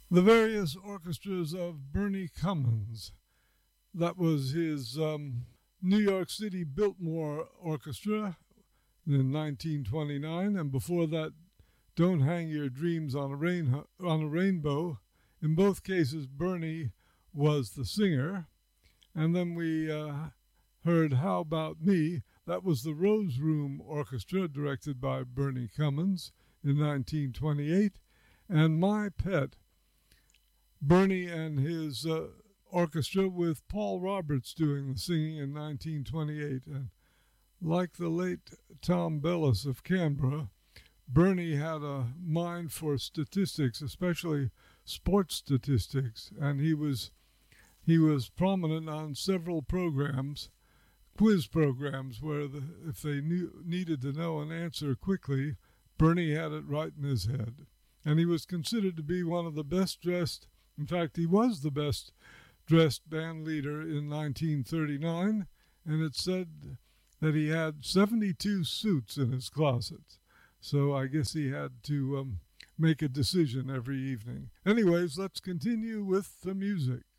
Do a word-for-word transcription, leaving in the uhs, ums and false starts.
The various orchestras of Bernie Cummins. That was his um, New York City Biltmore Orchestra in nineteen twenty-nine, and before that, Don't Hang Your Dreams on a, Rain- on a Rainbow. In both cases, Bernie was the singer. And then we uh, heard How About Me. That was the Rose Room Orchestra, directed by Bernie Cummins in nineteen twenty-eight. And My Pet, Bernie and his uh, orchestra with Paul Roberts doing the singing in nineteen twenty-eight. And like the late Tom Bellis of Canberra, Bernie had a mind for statistics, especially sports statistics, and he was he was prominent on several programs, quiz programs, where the, if they knew, needed to know an answer quickly, Bernie had it right in his head. And he was considered to be one of the best dressed, in fact, he was the best dressed band leader in nineteen thirty-nine, and it said that he had seventy-two suits in his closet. So I guess he had to um, make a decision every evening. Anyways, let's continue with the music.